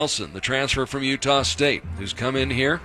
Nelson, the transfer from Utah State, who's come in here.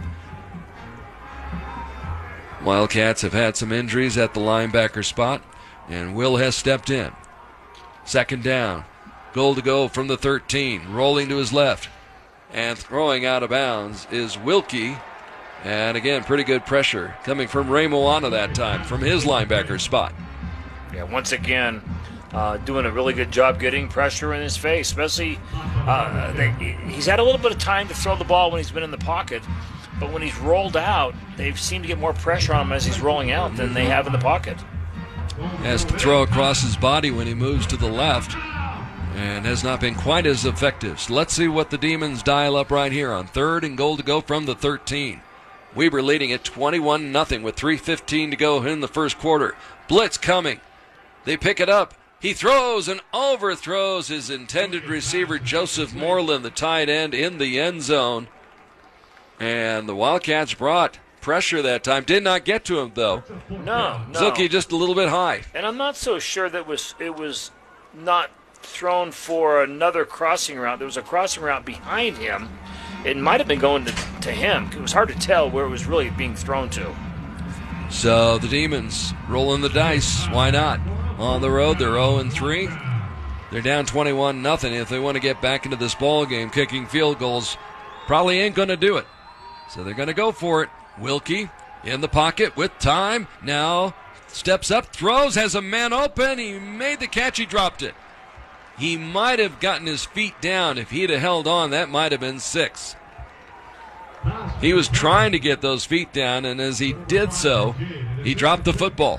Wildcats have had some injuries at the linebacker spot, and Will has stepped in. Second down. Goal to go from the 13, rolling to his left. And throwing out of bounds is Wilkie. And again, pretty good pressure coming from Ray Moana that time from his linebacker spot. Yeah, once again, doing a really good job getting pressure in his face, especially he's had a little bit of time to throw the ball when he's been in the pocket, but when he's rolled out, they've seemed to get more pressure on him as he's rolling out than they have in the pocket. Has to throw across his body when he moves to the left and has not been quite as effective. So let's see what the Demons dial up right here on third and goal to go from the 13. Weber leading at 21-0 with 3:15 to go in the first quarter. Blitz coming. They pick it up. He throws and overthrows his intended receiver, Joseph Moreland, the tight end, in the end zone. And the Wildcats brought pressure that time. Did not get to him, though. No. Zilke just a little bit high. And I'm not so sure that it was not thrown for another crossing route. There was a crossing route behind him. It might have been going to him. It was hard to tell where it was really being thrown to. So the Demons rolling the dice. Why not? On the road, they're 0-3. They're down 21-0. If they want to get back into this ball game, kicking field goals probably ain't going to do it. So they're going to go for it. Wilkie in the pocket with time. Now steps up, throws, has a man open. He made the catch. He dropped it. He might have gotten his feet down. If he'd have held on, that might have been 6. He was trying to get those feet down, and as he did so, he dropped the football.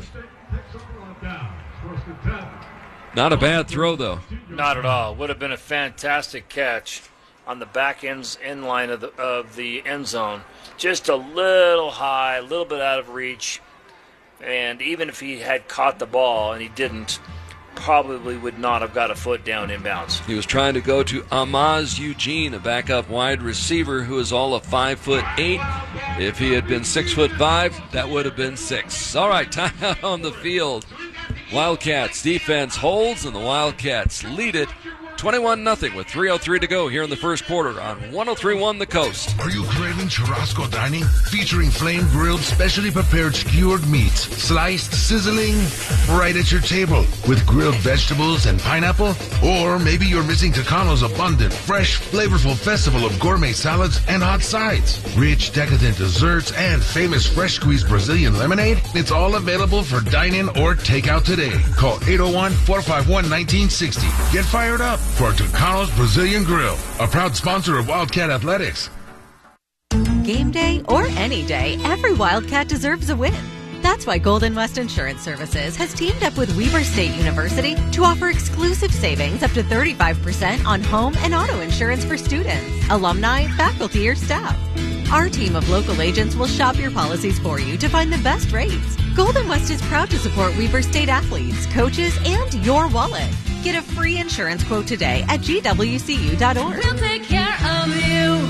Not a bad throw, though. Not at all. Would have been a fantastic catch on the back end line of the end zone. Just a little high, a little bit out of reach. And even if he had caught the ball, and he didn't, probably would not have got a foot down inbounds. He was trying to go to Amaz Eugene, a backup wide receiver who is all of 5'8". If he had been 6'5", that would have been 6. All right, timeout on the field. Wildcats defense holds, and the Wildcats lead it 21-0 with 3:03 to go here in the first quarter on 103.1 The Coast. Are you craving churrasco dining? Featuring flame-grilled, specially prepared skewered meats, sliced, sizzling, right at your table with grilled vegetables and pineapple? Or maybe you're missing Tocano's abundant, fresh, flavorful festival of gourmet salads and hot sides, rich, decadent desserts, and famous fresh-squeezed Brazilian lemonade? It's all available for dine-in or takeout today. Call 801-451-1960. Get fired up for Tocano's Brazilian Grill, a proud sponsor of Wildcat Athletics. Game day or any day, every Wildcat deserves a win. That's why Golden West Insurance Services has teamed up with Weber State University to offer exclusive savings up to 35% on home and auto insurance for students, alumni, faculty, or staff. Our team of local agents will shop your policies for you to find the best rates. Golden West is proud to support Weber State athletes, coaches, and your wallet. Get a free insurance quote today at gwcu.org. We'll take care of you.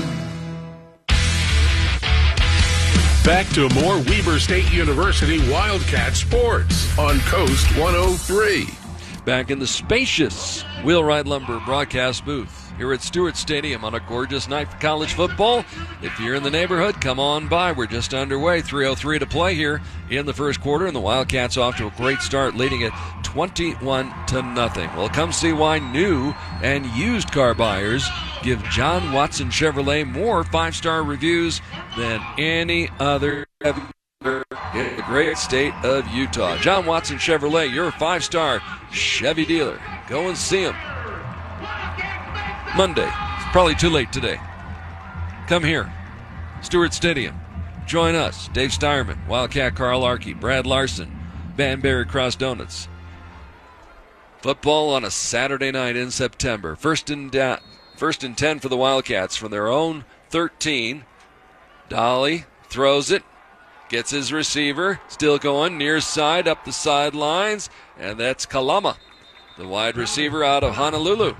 Back to more Weber State University Wildcat Sports on Coast 103. Back in the spacious Wheelwright Lumber broadcast booth here at Stewart Stadium on a gorgeous night for college football. If you're in the neighborhood, come on by. We're just underway. 3:03 to play here in the first quarter, and the Wildcats off to a great start, leading it 21-0. Well, come see why new and used car buyers give John Watson Chevrolet more 5-star reviews than any other in the great state of Utah. John Watson Chevrolet, your 5-star Chevy dealer. Go and see him Monday. It's probably too late today. Come here, Stewart Stadium. Join us, Dave Steierman, Wildcat Carl Arkey, Brad Larson, Banbury Cross Donuts. Football on a Saturday night in September. First and 10 for the Wildcats from their own 13. Dolly throws it, gets his receiver, still going near side up the sidelines, and that's Kalama, the wide receiver out of Honolulu.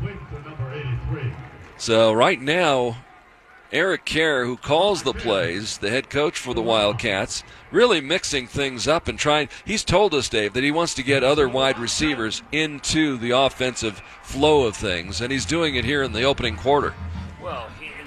So right now, Eric Kerr, who calls the plays, the head coach for the Wildcats, really mixing things up and trying. He's told us, Dave, that he wants to get other wide receivers into the offensive flow of things, and he's doing it here in the opening quarter. Well,